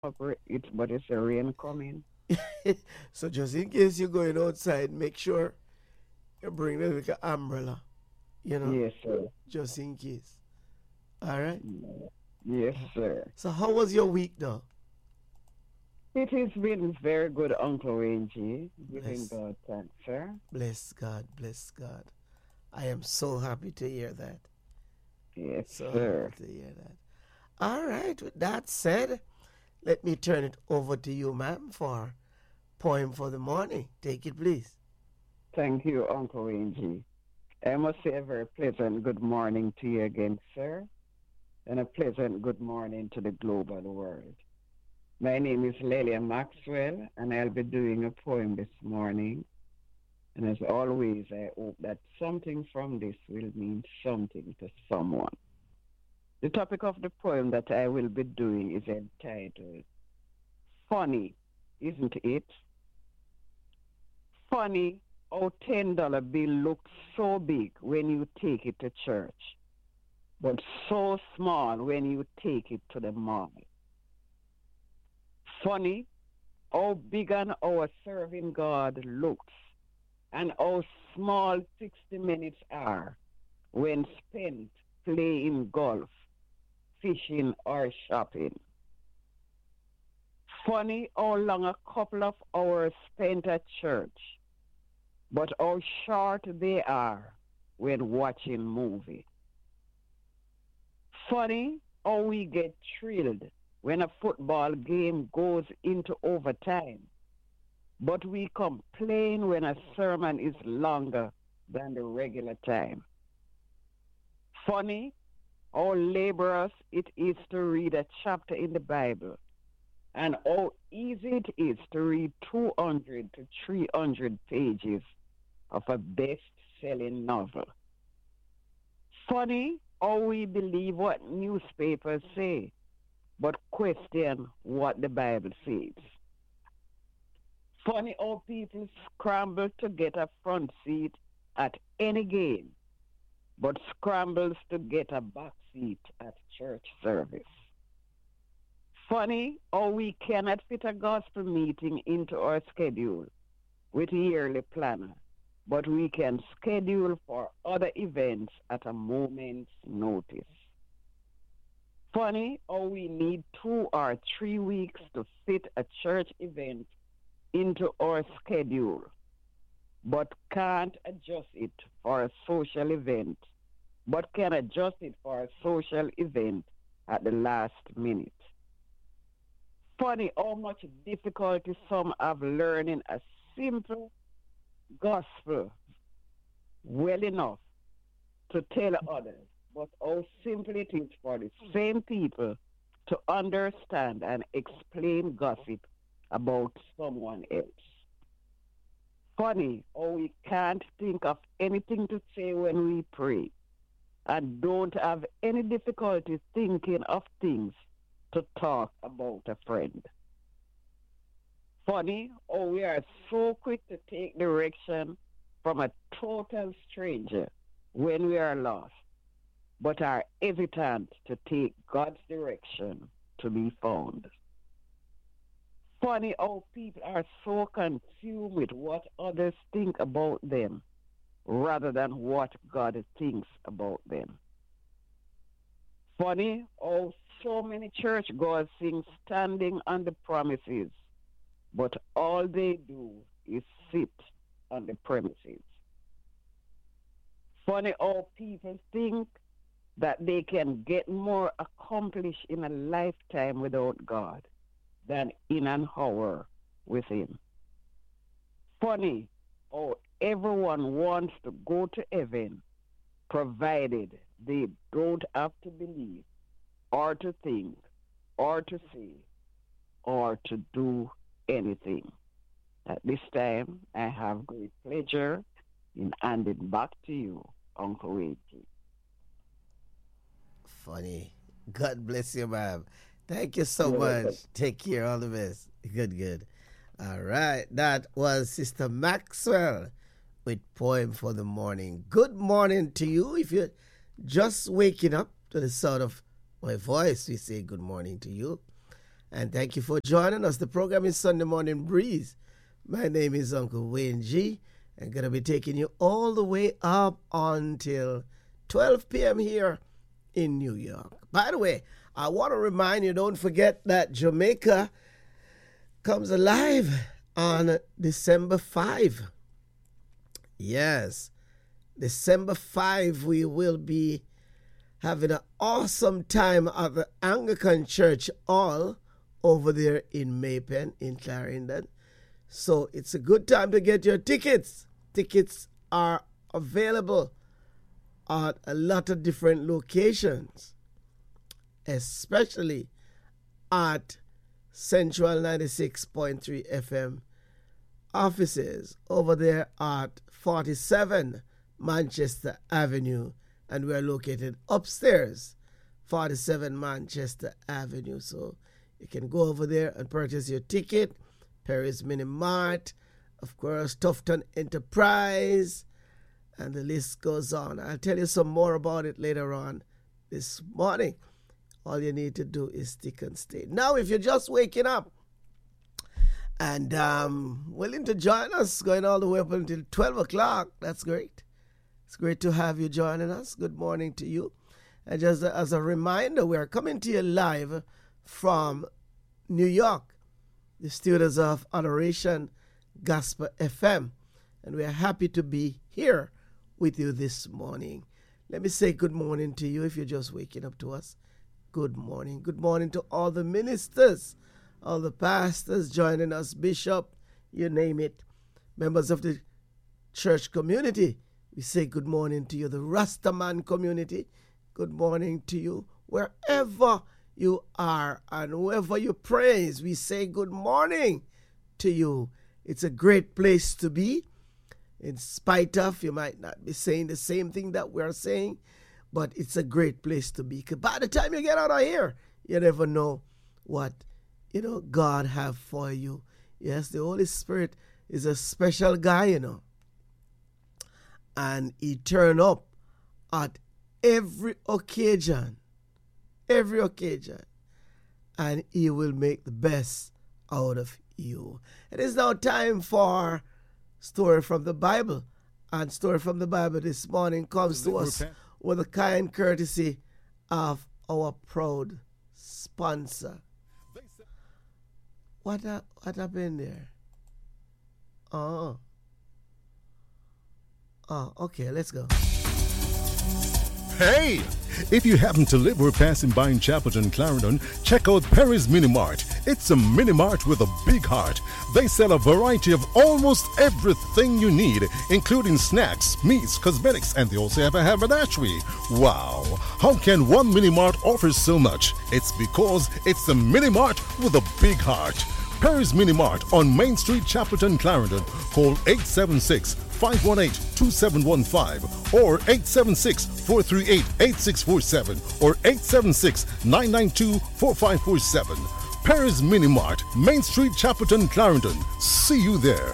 but it's a rain coming. So just in case you're going outside, make sure you bring a little umbrella, you know, Yes, sir. just in case. All right. Yes, sir. So how was your week, though? It has been very good, Uncle Angie. Giving Bless, God thanks, sir. bless God, bless God. I am so happy to hear that. Yes, So sir. happy to hear that. All right. With that said, let me turn it over to you, ma'am, for poem for the morning. Take it, please. Thank you, Uncle Angie. I must say a very pleasant good morning to you again, sir, and a pleasant good morning to the global world. My name is Lelia Maxwell, and I'll be doing a poem this morning. And as always, I hope that something from this will mean something to someone. The topic of the poem that I will be doing is entitled Funny, Isn't It? Funny how $10 bill looks so big when you take it to church, but so small when you take it to the mall. Funny how big and how serving God looks and how small 60 minutes are when spent playing golf, fishing, or shopping. Funny how long a couple of hours spent at church, but how short they are when watching movie. Funny how we get thrilled when a football game goes into overtime, but we complain when a sermon is longer than the regular time. Funny how laborious it is to read a chapter in the Bible and how easy it is to read 200 to 300 pages of a best selling novel. Funny how we believe what newspapers say, but question what the Bible says. Funny how people scramble to get a front seat at any game, but scrambles to get a back seat at church service. Funny how we cannot fit a gospel meeting into our schedule with yearly planner, but we can schedule for other events at a moment's notice. Funny how we need 2 or 3 weeks to fit a church event into our schedule, but can't adjust it for a social event, but can adjust it for a social event at the last minute. Funny how much difficulty some have learning a simple gospel well enough to tell others, but how simple it is for the same people to understand and explain gossip about someone else. Funny how we can't think of anything to say when we pray and don't have any difficulty thinking of things to talk about a friend. Funny how we are so quick to take direction from a total stranger when we are lost, but are hesitant to take God's direction to be found. Funny how people are so consumed with what others think about them rather than what God thinks about them. Funny how so many churchgoers sing standing on the promises, but all they do is sit on the premises. Funny how people think that they can get more accomplished in a lifetime without God than in an hour with Him. Funny how everyone wants to go to heaven provided they don't have to believe or to think or to say or to do anything. At this time, I have great pleasure in handing back to you, Uncle Reggie. Funny. God bless you, ma'am. Thank you so You're much. welcome. Take care. All the best. Good, good. All right. That was Sister Maxwell with Poem for the Morning. Good morning to you. If you're just waking up to the sound of my voice, we say good morning to you. And thank you for joining us. The program is Sunday Morning Breeze. My name is Uncle Wayne G. I'm going to be taking you all the way up until 12 p.m. here in New York. By the way, I want to remind you, don't forget that Jamaica comes alive on December 5. Yes, December 5, we will be having an awesome time at the Anglican Church Hall over there in Maypen in Clarendon. So it's a good time to get your tickets. Tickets are available at a lot of different locations, especially at Central 96.3 FM offices over there at 47 Manchester Avenue, and we're located upstairs, 47 Manchester Avenue. So you can go over there and purchase your ticket. Perry's Mini Mart, of course, Tufton Enterprise, and the list goes on. I'll tell you some more about it later on this morning. All you need to do is stick and stay. Now, if you're just waking up and willing to join us, going all the way up until 12 o'clock, that's great. It's great to have you joining us. Good morning to you. And just as a reminder, we are coming to you live from New York, the studios of Adoration Gospel FM. And we are happy to be here with you this morning. Let me say good morning to you if you're just waking up to us. Good morning. Good morning to all the ministers, all the pastors joining us, bishop, you name it, members of the church community. We say good morning to you, the Rastaman community. Good morning to you, wherever you are and whoever you praise. We say good morning to you. It's a great place to be. In spite of, you might not be saying the same thing that we're saying, but it's a great place to be. Because by the time you get out of here, you never know what, God have for you. Yes, the Holy Spirit is a special guy, And he turn up at every occasion, and he will make the best out of you. It is now time for Story from the Bible. And Story from the Bible this morning comes to us with a kind courtesy of our proud sponsor. What happened there? Oh, okay, let's go. Hey! If you happen to live or passing by in Chapelton, Clarendon, check out Perry's Mini Mart. It's a mini mart with a big heart. They sell a variety of almost everything you need, including snacks, meats, cosmetics, and they also have a haberdashery. Wow! How can one mini mart offer so much? It's because it's a mini mart with a big heart. Perry's Mini Mart on Main Street, Chapelton, Clarendon. Call 876-518-2715 or 876-438-8647 or 876-992-4547. Perry's Mini Mart, Main Street, Chapelton, Clarendon. See you there.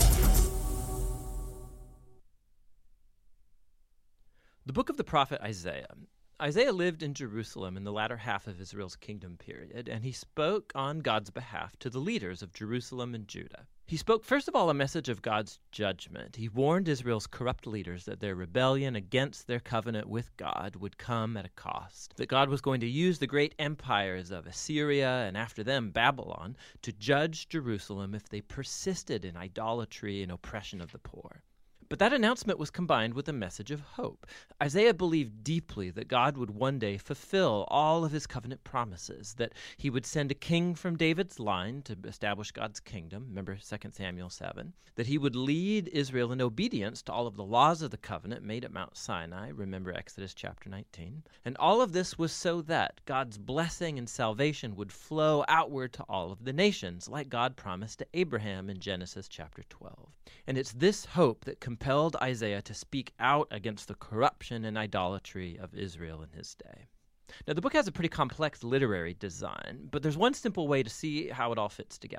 The book of the prophet Isaiah. Isaiah lived in Jerusalem in the latter half of Israel's kingdom period, and he spoke on God's behalf to the leaders of Jerusalem and Judah. He spoke, first of all, a message of God's judgment. He warned Israel's corrupt leaders that their rebellion against their covenant with God would come at a cost, that God was going to use the great empires of Assyria and after them Babylon to judge Jerusalem if they persisted in idolatry and oppression of the poor. But that announcement was combined with a message of hope. Isaiah believed deeply that God would one day fulfill all of his covenant promises, that he would send a king from David's line to establish God's kingdom, remember 2 Samuel 7, that he would lead Israel in obedience to all of the laws of the covenant made at Mount Sinai, remember Exodus chapter 19. And all of this was so that God's blessing and salvation would flow outward to all of the nations, like God promised to Abraham in Genesis chapter 12. And it's this hope that compelled Isaiah to speak out against the corruption and idolatry of Israel in his day. Now, the book has a pretty complex literary design, but there's one simple way to see how it all fits together.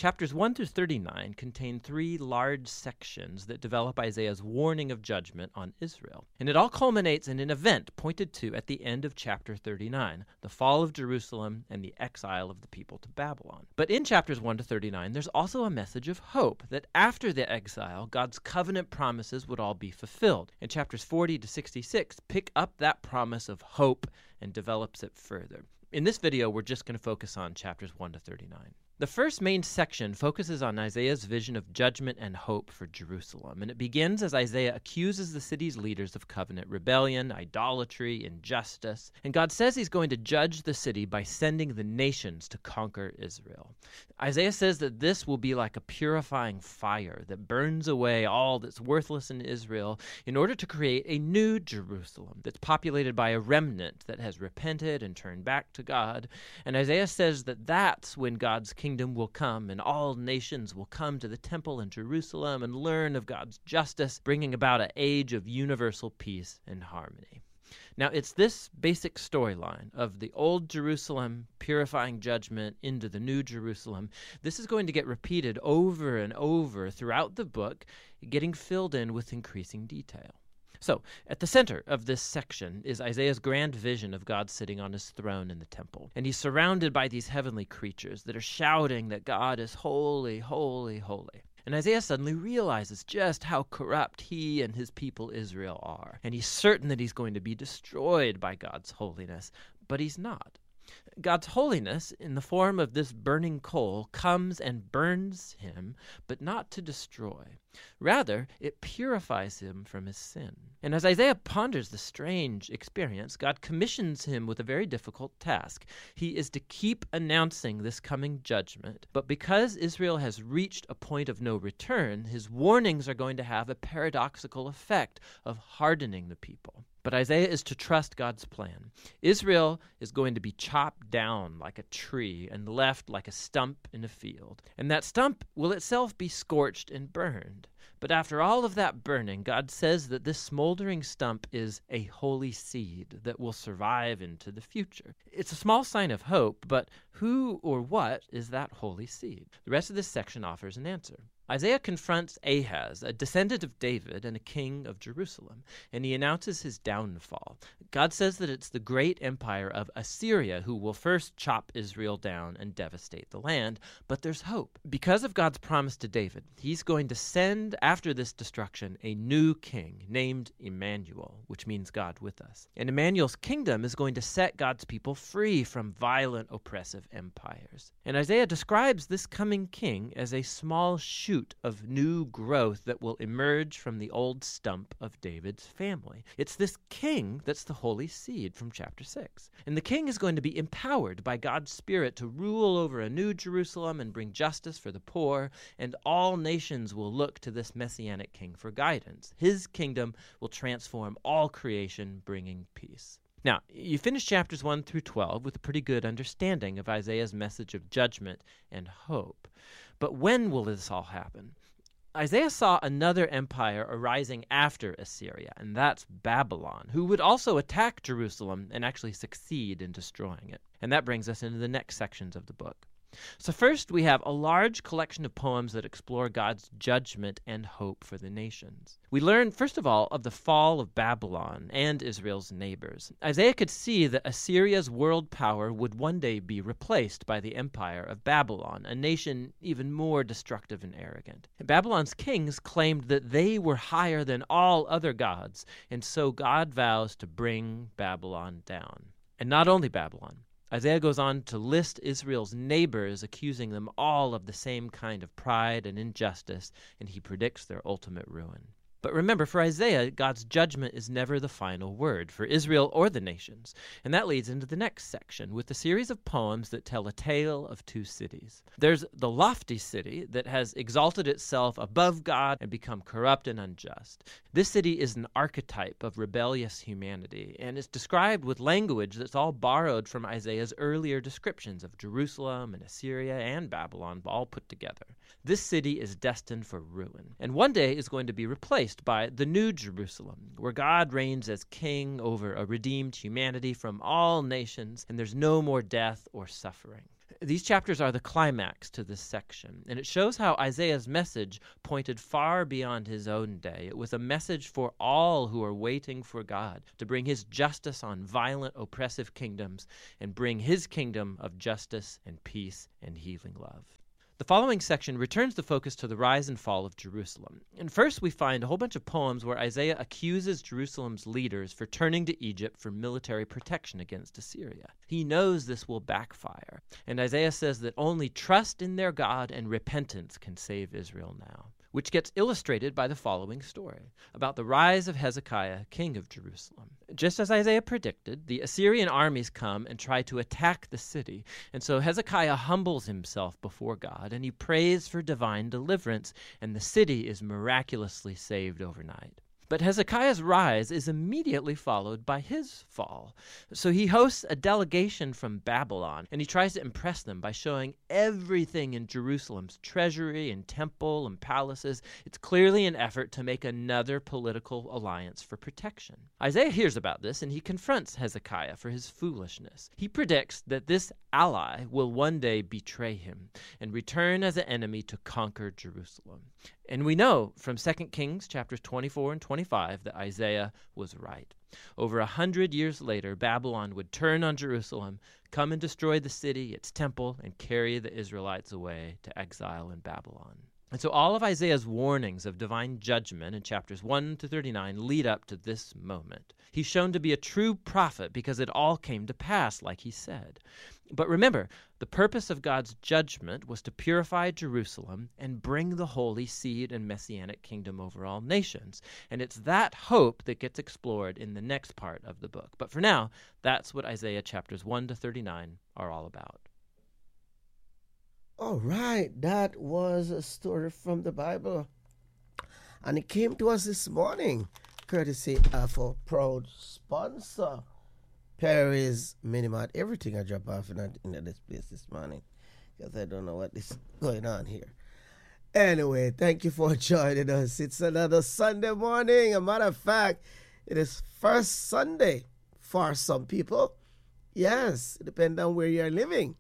Chapters 1 through 39 contain 3 large sections that develop Isaiah's warning of judgment on Israel. And it all culminates in an event pointed to at the end of chapter 39, the fall of Jerusalem and the exile of the people to Babylon. But in chapters 1 to 39, there's also a message of hope that after the exile, God's covenant promises would all be fulfilled. And chapters 40 to 66 pick up that promise of hope and develops it further. In this video, we're just going to focus on chapters 1 to 39. The first main section focuses on Isaiah's vision of judgment and hope for Jerusalem, and it begins as Isaiah accuses the city's leaders of covenant rebellion, idolatry, injustice, and God says he's going to judge the city by sending the nations to conquer Israel. Isaiah says that this will be like a purifying fire that burns away all that's worthless in Israel in order to create a new Jerusalem that's populated by a remnant that has repented and turned back to God, and Isaiah says that that's when God's kingdom will come, and all nations will come to the temple in Jerusalem and learn of God's justice, bringing about an age of universal peace and harmony. Now, it's this basic storyline of the old Jerusalem purifying judgment into the new Jerusalem. This is going to get repeated over and over throughout the book, getting filled in with increasing detail. So, at the center of this section is Isaiah's grand vision of God sitting on his throne in the temple. And he's surrounded by these heavenly creatures that are shouting that God is holy, holy, holy. And Isaiah suddenly realizes just how corrupt he and his people Israel are. And he's certain that he's going to be destroyed by God's holiness, but he's not. God's holiness, in the form of this burning coal, comes and burns him, but not to destroy. Rather, it purifies him from his sin. And as Isaiah ponders the strange experience, God commissions him with a very difficult task. He is to keep announcing this coming judgment, but because Israel has reached a point of no return, his warnings are going to have a paradoxical effect of hardening the people. But Isaiah is to trust God's plan. Israel is going to be chopped down like a tree and left like a stump in a field. And that stump will itself be scorched and burned. But after all of that burning, God says that this smoldering stump is a holy seed that will survive into the future. It's a small sign of hope, but who or what is that holy seed? The rest of this section offers an answer. Isaiah confronts Ahaz, a descendant of David and a king of Jerusalem, and he announces his downfall. God says that it's the great empire of Assyria who will first chop Israel down and devastate the land, but there's hope. Because of God's promise to David, he's going to send, after this destruction, a new king named Emmanuel, which means God with us. And Emmanuel's kingdom is going to set God's people free from violent, oppressive empires. And Isaiah describes this coming king as a small shoot of new growth that will emerge from the old stump of David's family. It's this king that's the holy seed from chapter 6. And the king is going to be empowered by God's Spirit to rule over a new Jerusalem and bring justice for the poor, and all nations will look to this messianic king for guidance. His kingdom will transform all creation, bringing peace. Now, you finish chapters 1 through 12 with a pretty good understanding of Isaiah's message of judgment and hope. But when will this all happen? Isaiah saw another empire arising after Assyria, and that's Babylon, who would also attack Jerusalem and actually succeed in destroying it. And that brings us into the next sections of the book. So first, we have a large collection of poems that explore God's judgment and hope for the nations. We learn, first of all, of the fall of Babylon and Israel's neighbors. Isaiah could see that Assyria's world power would one day be replaced by the empire of Babylon, a nation even more destructive and arrogant. Babylon's kings claimed that they were higher than all other gods, and so God vows to bring Babylon down. And not only Babylon. Isaiah goes on to list Israel's neighbors, accusing them all of the same kind of pride and injustice, and he predicts their ultimate ruin. But remember, for Isaiah, God's judgment is never the final word for Israel or the nations. And that leads into the next section with a series of poems that tell a tale of two cities. There's the lofty city that has exalted itself above God and become corrupt and unjust. This city is an archetype of rebellious humanity, and it's described with language that's all borrowed from Isaiah's earlier descriptions of Jerusalem and Assyria and Babylon all put together. This city is destined for ruin, and one day is going to be replaced by the New Jerusalem, where God reigns as king over a redeemed humanity from all nations, and there's no more death or suffering. These chapters are the climax to this section, and it shows how Isaiah's message pointed far beyond his own day. It was a message for all who are waiting for God to bring his justice on violent, oppressive kingdoms and bring his kingdom of justice and peace and healing love. The following section returns the focus to the rise and fall of Jerusalem. And first we find a whole bunch of poems where Isaiah accuses Jerusalem's leaders for turning to Egypt for military protection against Assyria. He knows this will backfire, and Isaiah says that only trust in their God and repentance can save Israel now, which gets illustrated by the following story about the rise of Hezekiah, king of Jerusalem. Just as Isaiah predicted, the Assyrian armies come and try to attack the city, and so Hezekiah humbles himself before God, and he prays for divine deliverance, and the city is miraculously saved overnight. But Hezekiah's rise is immediately followed by his fall. So he hosts a delegation from Babylon, and he tries to impress them by showing everything in Jerusalem's treasury and temple and palaces. It's clearly an effort to make another political alliance for protection. Isaiah hears about this, and he confronts Hezekiah for his foolishness. He predicts that this ally will one day betray him and return as an enemy to conquer Jerusalem. And we know from 2 Kings chapters 24 and 25 that Isaiah was right. Over 100 years later, Babylon would turn on Jerusalem, come and destroy the city, its temple, and carry the Israelites away to exile in Babylon. And so all of Isaiah's warnings of divine judgment in chapters 1 to 39 lead up to this moment. He's shown to be a true prophet because it all came to pass like he said. But remember, the purpose of God's judgment was to purify Jerusalem and bring the holy seed and messianic kingdom over all nations. And it's that hope that gets explored in the next part of the book. But for now, that's what Isaiah chapters 1 to 39 are all about. All right, that was a story from the Bible. And it came to us this morning, courtesy of our proud sponsor, Perry's Minimart. Everything I drop off in this place this morning, because I don't know what is going on here. Anyway, thank you for joining us. It's another Sunday morning. A matter of fact, it is first Sunday for some people. Yes, it depends on where you're living.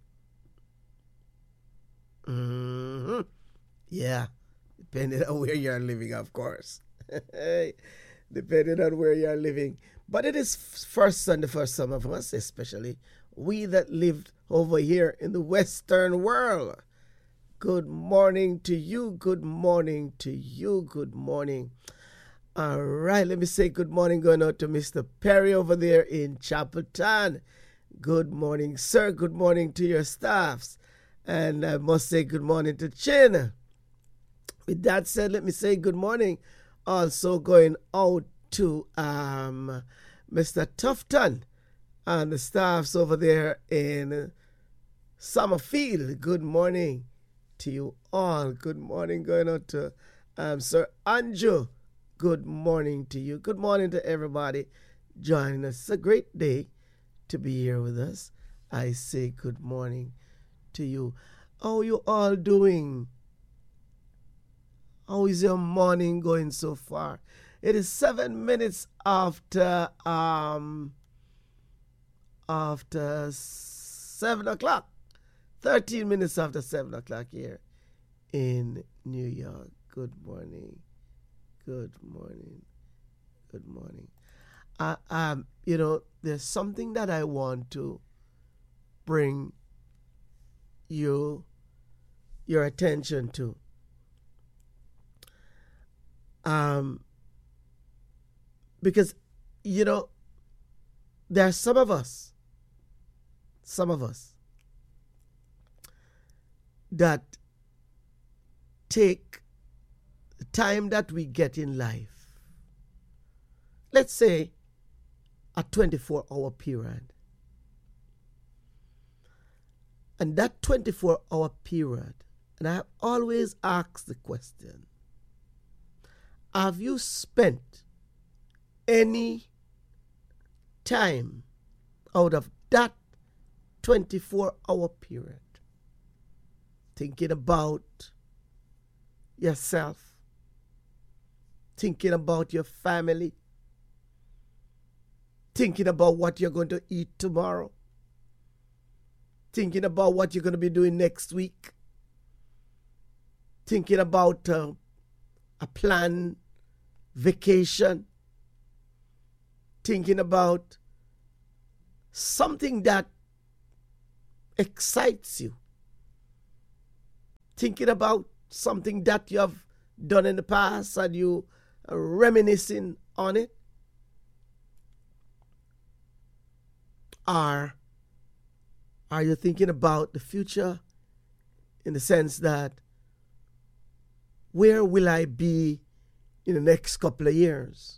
Yeah, depending on where you're living, of course. Depending on where you're living. But it is first Sunday for some of us, especially we that lived over here in the Western world. Good morning to you. Good morning to you. Good morning. All right, let me say good morning going out to Mr. Perry over there in Chapelton. Good morning, sir. Good morning to your staffs. And I must say good morning to Chin. With that said, let me say good morning. Also going out to Mr. Tufton and the staffs over there in Summerfield. Good morning to you all. Good morning going out to Sir Andrew. Good morning to you. Good morning to everybody joining us. It's a great day to be here with us. I say good morning to you. How you all doing? How is your morning going so far? It is 7 minutes after 7 o'clock. 13 minutes after 7 o'clock here in New York. Good morning. Good morning. Good morning. There's something that I want to bring your attention to. Because, there are some of us that take the time that we get in life, let's say a 24-hour period. And that 24-hour period, and I always ask the question, have you spent any time out of that 24-hour period thinking about yourself, thinking about your family, thinking about what you're going to eat tomorrow, thinking about what you're going to be doing next week, thinking about a planned vacation, thinking about something that excites you, thinking about something that you have done in the past and you are reminiscing on it? Or are you thinking about the future in the sense that where will I be in the next couple of years?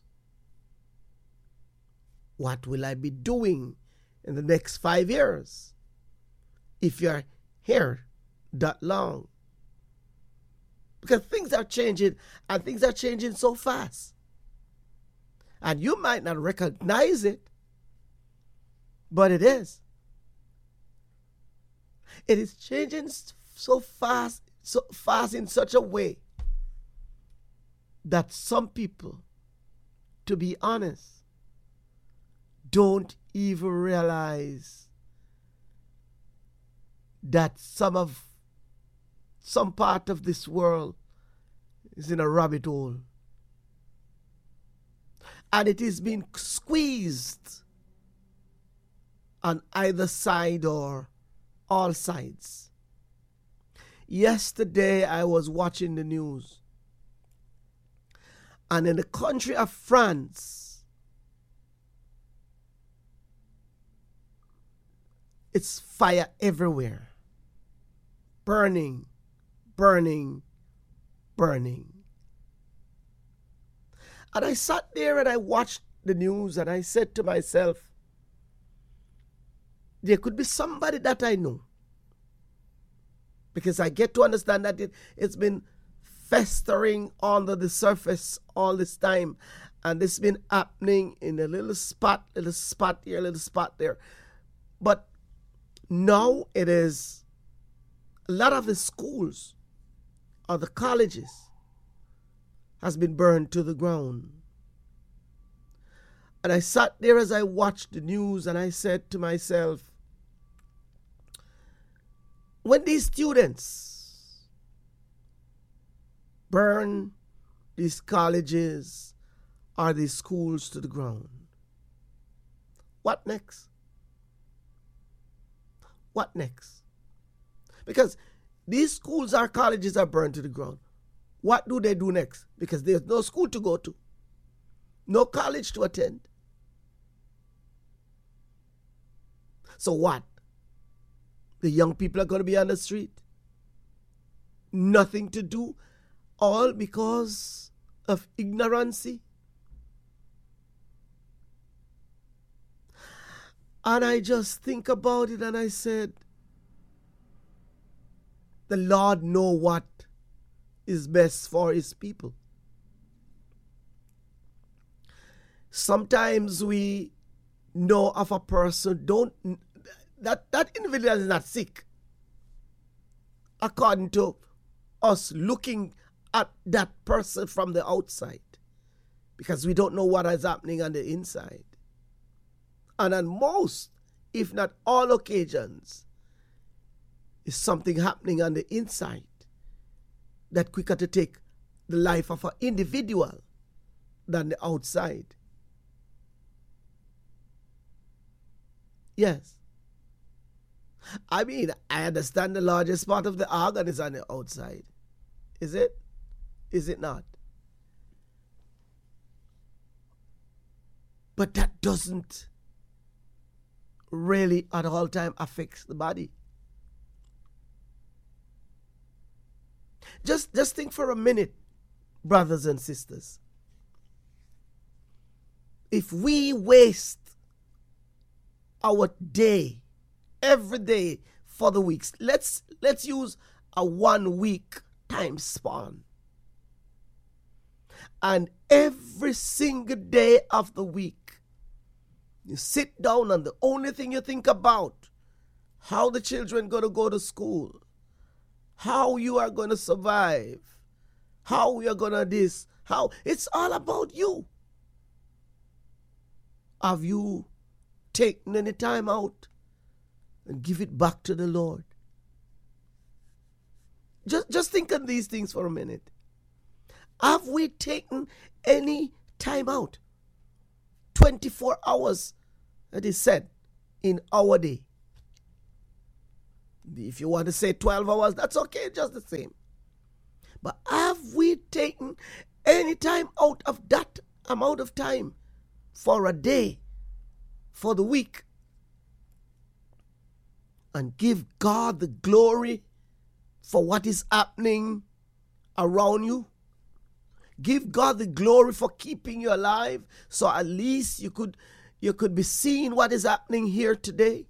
What will I be doing in the next 5 years if you're here that long? Because things are changing, and things are changing so fast. And you might not recognize it, but it is. It is changing so fast in such a way that some people, to be honest, don't even realize that some part of this world is in a rabbit hole. And it is being squeezed on either side or all sides. Yesterday I was watching the news, and in the country of France, it's fire everywhere. Burning, burning, burning. And I sat there and I watched the news and I said to myself, there could be somebody that I know. Because I get to understand that it's been festering under the surface all this time. And it's been happening in a little spot here, little spot there. But now it is a lot of the schools or the colleges has been burned to the ground. And I sat there as I watched the news and I said to myself, when these students burn these colleges or these schools to the ground, what next? What next? Because these schools or colleges are burned to the ground. What do they do next? Because there's no school to go to, no college to attend. So what? The young people are going to be on the street. Nothing to do, all because of ignorancy. And I just think about it and I said, the Lord knows what is best for his people. Sometimes we know of a person, that individual is not sick, according to us looking at that person from the outside, because we don't know what is happening on the inside. And on most, if not all occasions, is something happening on the inside that quicker to take the life of an individual than the outside. Yes. I mean, I understand the largest part of the organ is on the outside. Is it? Is it not? But that doesn't really at all time affect the body. Just think for a minute, brothers and sisters. If we waste our day, every day for the weeks, let's use a 1 week time span. And every single day of the week, you sit down and the only thing you think about, how the children going to go to school, how you are going to survive, how you're going to this, how it's all about you. Have you taken any time out and give it back to the Lord. Just think on these things for a minute. Have we taken any time out? 24 hours, that is said, in our day. If you want to say 12 hours, that's okay, just the same. But have we taken any time out of that amount of time for a day, for the week, and give God the glory for what is happening around you? Give God the glory for keeping you alive, so at least you could be seeing what is happening here today.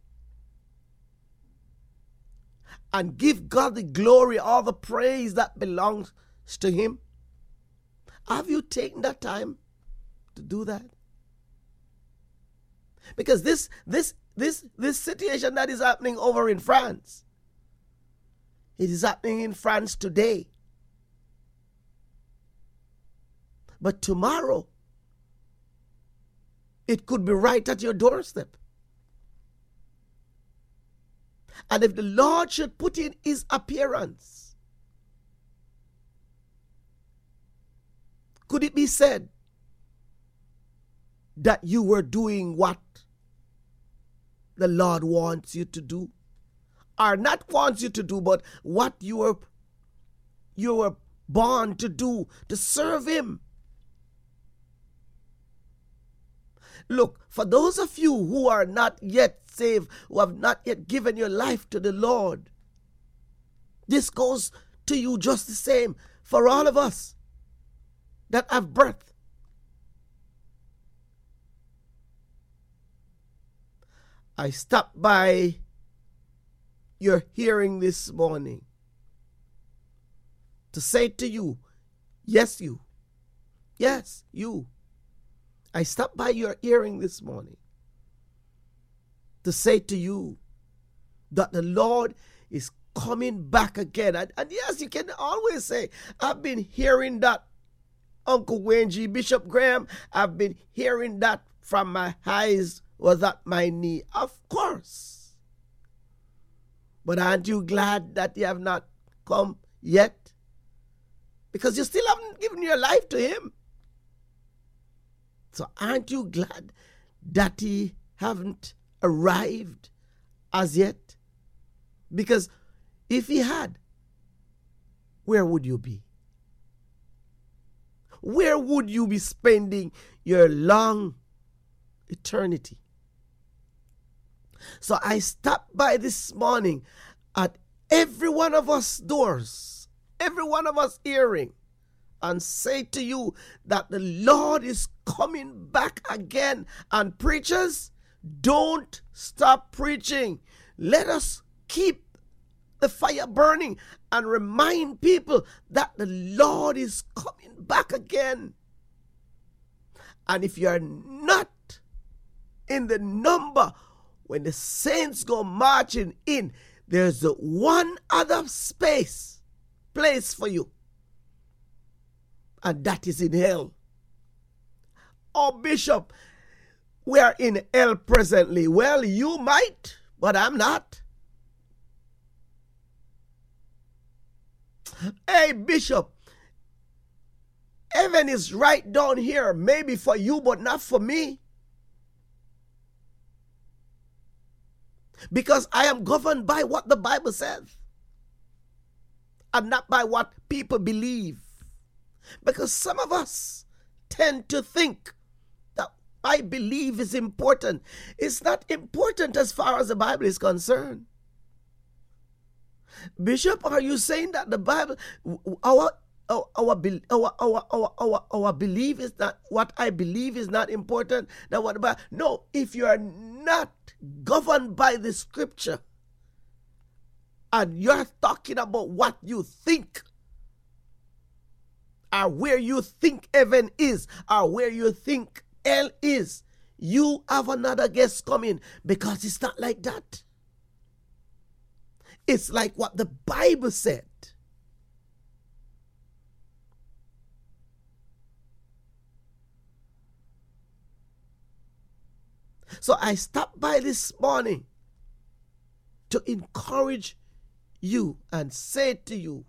And give God the glory, all the praise that belongs to Him. Have you taken that time to do that? Because this situation that is happening over in France, it is happening in France today. But tomorrow, it could be right at your doorstep. And if the Lord should put in His appearance, could it be said that you were doing what the Lord wants you to do? Or not wants you to do, but what you were born to do, to serve Him. Look, for those of you who are not yet saved, who have not yet given your life to the Lord, this goes to you just the same for all of us that have breath. I stopped by your hearing this morning to say to you, yes, you. Yes, you. I stopped by your hearing this morning to say to you that the Lord is coming back again. And yes, you can always say, I've been hearing that, Uncle Wayne G. Bishop Graham. I've been hearing that from my highs was at my knee. Of course. But aren't you glad that you have not come yet? Because you still haven't given your life to Him. So aren't you glad that He haven't arrived as yet? Because if He had, where would you be? Where would you be spending your long eternity? So I stopped by this morning at every one of us doors, every one of us hearing, and say to you that the Lord is coming back again. And preachers, don't stop preaching. Let us keep the fire burning and remind people that the Lord is coming back again. And if you are not in the number when the saints go marching in, there's one other place for you. And that is in hell. Oh, Bishop, we are in hell presently. Well, you might, but I'm not. Hey, Bishop, heaven is right down here, maybe for you, but not for me. Because I am governed by what the Bible says and not by what people believe. Because some of us tend to think that I believe is important. It's not important as far as the Bible is concerned. Bishop, are you saying that the Bible, our belief is not, what I believe is not important than what the Bible? No, if you are not governed by the Scripture and you're talking about what you think, or where you think heaven is, or where you think hell is, you have another guest coming, because it's not like that. It's like what the Bible said. So I stopped by this morning to encourage you and say to you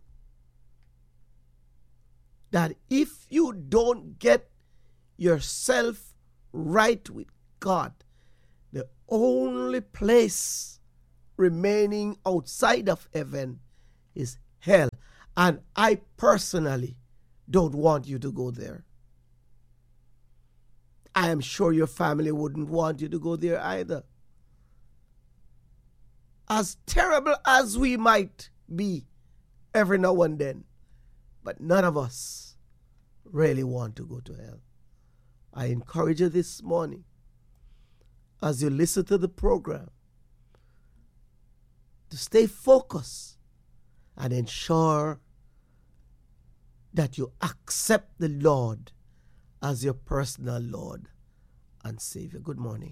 that if you don't get yourself right with God, the only place remaining outside of heaven is hell. And I personally don't want you to go there. I am sure your family wouldn't want you to go there either. As terrible as we might be every now and then, but none of us really want to go to hell. I encourage you this morning, as you listen to the program, to stay focused and ensure that you accept the Lord as your personal Lord and Savior. Good morning.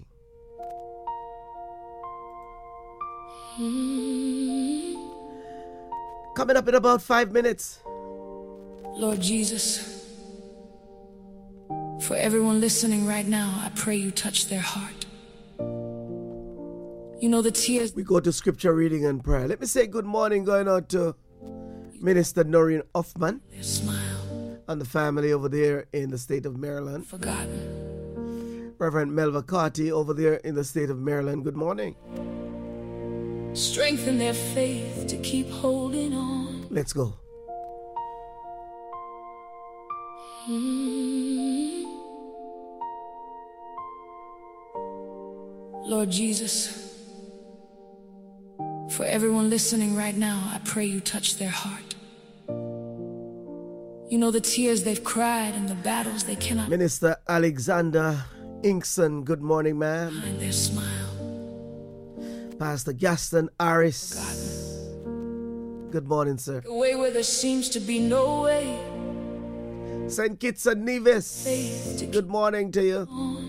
Coming up in about 5 minutes. Lord Jesus, for everyone listening right now, I pray you touch their heart. You know the tears. We go to scripture reading and prayer. Let me say good morning going out to Minister Noreen Hoffman and the family over there in the state of Maryland. Forgotten. Reverend Melva Carty over there in the state of Maryland. Good morning. Strengthen their faith to keep holding on. Let's go. Lord Jesus, for everyone listening right now, I pray you touch their heart. You know the tears they've cried and the battles they cannot. Minister Alexander Inkson, good morning, ma'am. Find their smile. Pastor Gaston Harris. Good morning, sir. A way where there seems to be no way. St. Kitts and Nevis. Good morning to you.